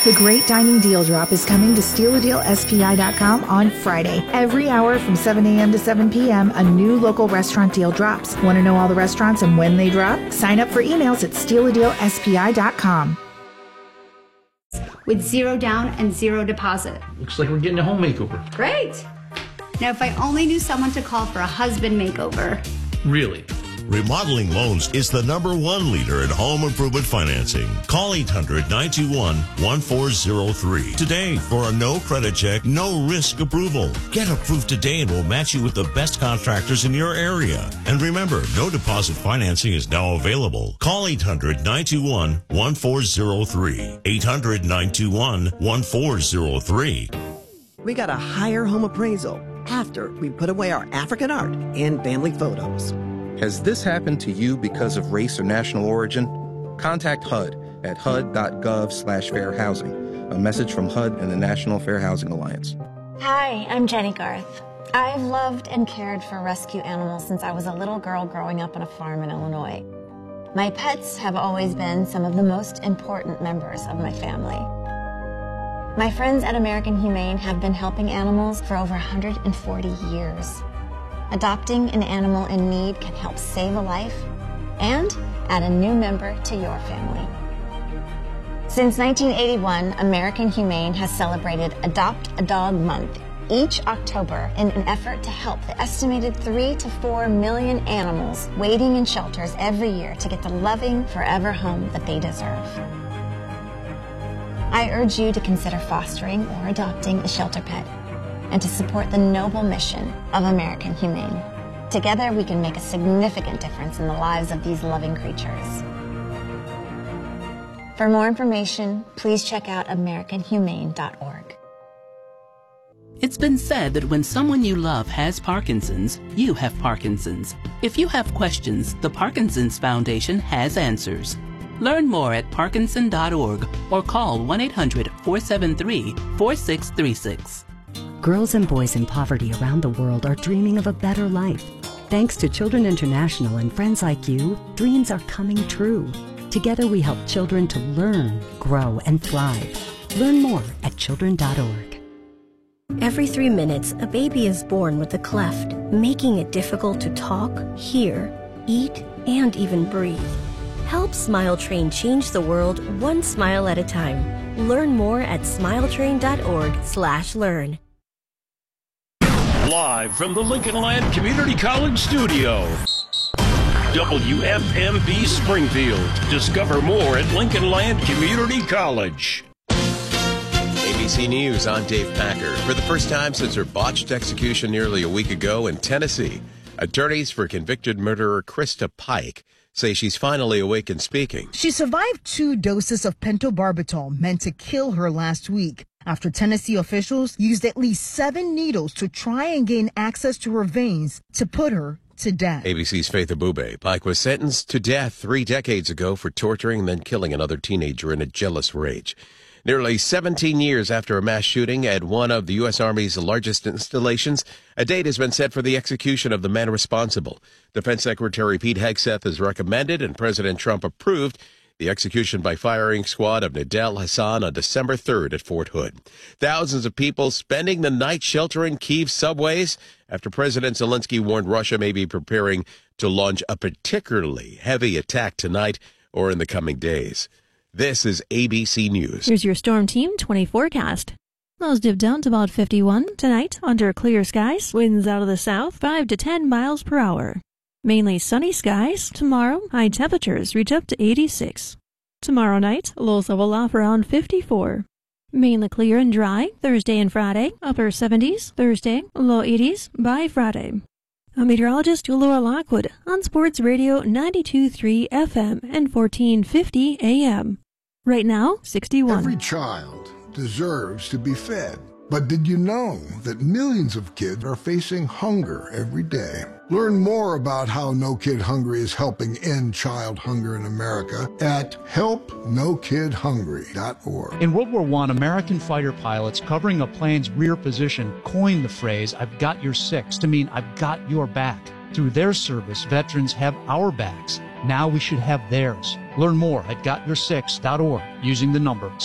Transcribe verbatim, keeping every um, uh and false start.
The Great Dining Deal Drop is coming to steal a deal S P I dot com on Friday. Every hour from seven a.m. to seven p.m., a new local restaurant deal drops. Want to know all the restaurants and when they drop? Sign up for emails at steal a deal S P I dot com. With zero down and zero deposit. Looks like we're getting a home makeover. Great. Now, if I only knew someone to call for a husband makeover. Really? Remodeling Loans is the number one leader in home improvement financing. Call eight hundred, nine two one, one four zero three today for a no credit check, no risk approval. Get approved today and we'll match you with the best contractors in your area. And remember, no deposit financing is now available. Call eight hundred, nine two one, one four zero three. eight hundred, nine two one, one four zero three. We got a higher home appraisal after we put away our African art and family photos. Has this happened to you because of race or national origin? Contact H U D at H U D dot gov slash fair housing. A message from H U D and the National Fair Housing Alliance. Hi, I'm Jenny Garth. I've loved and cared for rescue animals since I was a little girl growing up on a farm in Illinois. My pets have always been some of the most important members of my family. My friends at American Humane have been helping animals for over one hundred forty years. Adopting an animal in need can help save a life and add a new member to your family. Since nineteen eighty-one, American Humane has celebrated Adopt a Dog Month each October in an effort to help the estimated three to four million animals waiting in shelters every year to get the loving, forever home that they deserve. I urge you to consider fostering or adopting a shelter pet and to support the noble mission of American Humane. Together, we can make a significant difference in the lives of these loving creatures. For more information, please check out american humane dot org. It's been said that when someone you love has Parkinson's, you have Parkinson's. If you have questions, the Parkinson's Foundation has answers. Learn more at parkinson dot org or call one eight hundred, four seven three, four six three six. Girls and boys in poverty around the world are dreaming of a better life. Thanks to Children International and friends like you, dreams are coming true. Together we help children to learn, grow, and thrive. Learn more at children dot org. Every three minutes, a baby is born with a cleft, making it difficult to talk, hear, eat, and even breathe. Help Smile Train change the world one smile at a time. Learn more at smile train dot org slash learn. Live from the Lincoln Land Community College studio. W F M B Springfield. Discover more at Lincoln Land Community College. A B C News, I'm Dave Packer. For the first time since her botched execution nearly a week ago in Tennessee, attorneys for convicted murderer Krista Pike say she's finally awake and speaking. She survived two doses of pentobarbital meant to kill her last week after Tennessee officials used at least seven needles to try and gain access to her veins to put her to death. A B C's Faith Abube. Pike was sentenced to death three decades ago for torturing and then killing another teenager in a jealous rage. Nearly seventeen years after a mass shooting at one of the U S. Army's largest installations, a date has been set for the execution of the man responsible. Defense Secretary Pete Hegseth has recommended and President Trump approved the execution by firing squad of Nidal Hasan on December third at Fort Hood. Thousands of people spending the night sheltering Kyiv subways after President Zelensky warned Russia may be preparing to launch a particularly heavy attack tonight or in the coming days. This is A B C News. Here's your Storm Team twenty forecast. Lows dip down to about fifty-one tonight under clear skies. Winds out of the south, five to ten miles per hour. Mainly sunny skies. Tomorrow, high temperatures reach up to eighty-six. Tomorrow night, lows level off around fifty-four. Mainly clear and dry Thursday and Friday. Upper seventies Thursday, low eighties by Friday. I'm meteorologist Laura Lockwood on Sports Radio ninety-two point three F M and fourteen fifty A M. Right now, sixty-one. Every child deserves to be fed. But did you know that millions of kids are facing hunger every day? Learn more about how No Kid Hungry is helping end child hunger in America at help no kid hungry dot org. In World War One, American fighter pilots covering a plane's rear position coined the phrase, "I've got your six," to mean I've got your back. Through their service, veterans have our backs. Now we should have theirs. Learn more at got your six dot org using the number